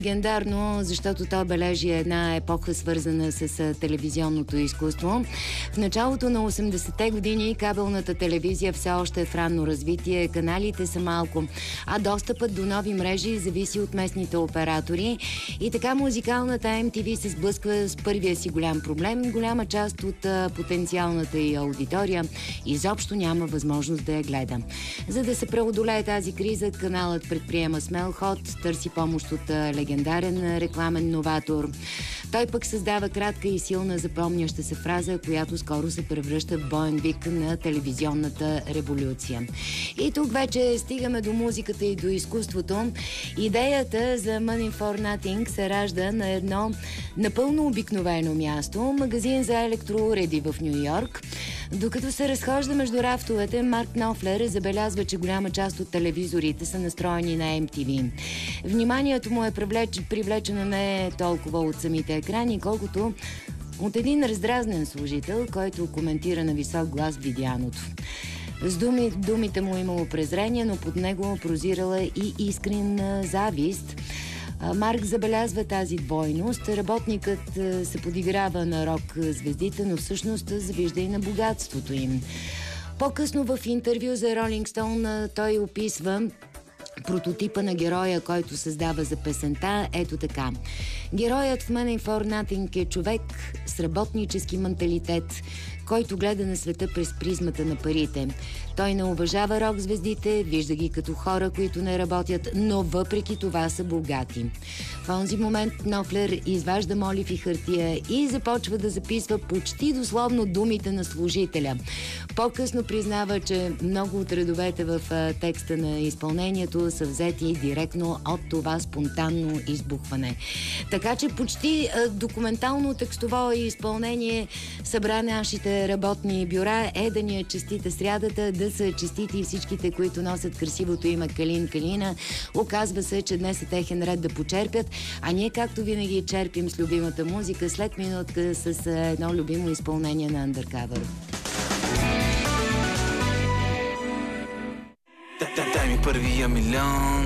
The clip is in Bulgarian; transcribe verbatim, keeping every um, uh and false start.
Легендарно, защото то бележи една епоха, свързана с телевизионното изкуство. В началото на осемдесетте години кабелната телевизия все още е в ранно развитие, каналите са малко, а достъпът до нови мрежи зависи от местните оператори. И така музикалната Ем Ти Ви се сблъсква с първия си голям проблем. Голяма част от потенциалната й аудитория изобщо няма възможност да я гледа. За да се преодолее тази криза, каналът предприема смел ход, търси помощ от легендарен рекламен новатор. Той пък създава кратка и силна запомняща се фраза, която скоро се превръща в боен вик на телевизионната революция. И тук вече стигаме до музиката и до изкуството. Идеята за Money for Nothing се ражда на едно напълно обикновено място, магазин за електроуреди в Ню Йорк. Докато се разхожда между рафтовете, Марк Нофлер забелязва, че голяма част от телевизорите са настроени на Ем Ти Ви. Вниманието му е привлеч... привлечено не толкова от самите екрани, колкото от един раздразнен служител, който коментира на висок глас видяното. С думи, думите му имало презрение, но под него прозирала и искрена завист. Марк забелязва тази двойност. Работникът се подиграва на рок-звездите, но всъщност завижда и на богатството им. По-късно в интервю за Rolling Stone той описва прототипа на героя, който създава за песента, ето така. Героят в Money for Nothing е човек с работнически менталитет, който гледа на света през призмата на парите. Той не уважава рок-звездите, вижда ги като хора, които не работят, но въпреки това са богати. В онзи момент Нофлер изважда молив и хартия и започва да записва почти дословно думите на служителя. По-късно признава, че много от редовете в текста на изпълнението са взети директно от това спонтанно избухване. Така че почти документално текстово изпълнение събра нашите работни бюра. Е, да ни е честита срядата, да са честити и всичките, които носят красивото име Калин Калина. Оказва се, че днес е техен ред да почерпят, а ние както винаги черпим с любимата музика след минутка с едно любимо изпълнение на Undercover. Дай ми първия милион.